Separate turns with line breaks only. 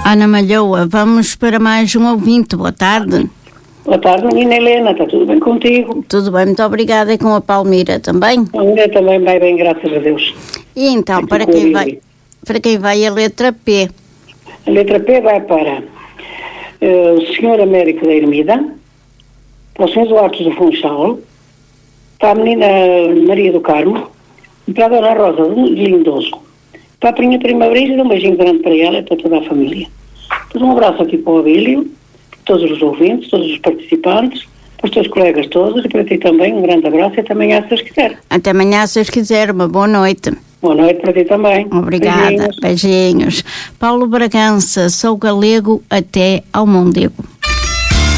Ana Malhoa, vamos para mais um ouvinte. Boa tarde.
Boa tarde, menina Helena, está tudo bem contigo?
Tudo bem, muito obrigada. E com a Palmira também?
A Palmira também vai bem, graças a Deus.
E então, para quem vai a letra P?
A letra P vai para o Senhor Américo da Ermida, para o Sr. Duarte do Funchal, para a menina Maria do Carmo e para a Dona Rosa de Lindoso. Para a minha prima Brisa, um beijinho grande para ela e para toda a família. Depois um abraço aqui para o Abílio, todos os ouvintes, todos os participantes, para os teus colegas todos e para ti também um grande abraço e até amanhã se Deus quiser.
Até amanhã se Deus quiser, uma boa noite.
Boa noite para ti também.
Obrigada, beijinhos. Paulo Bragança, sou galego até ao Mondego.